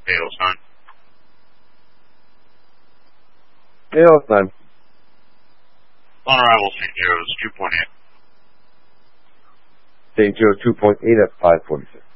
Hail's time. Hail's time. On arrival, St. Joe's 2.8. St. Joe's 2.8 at 5:46.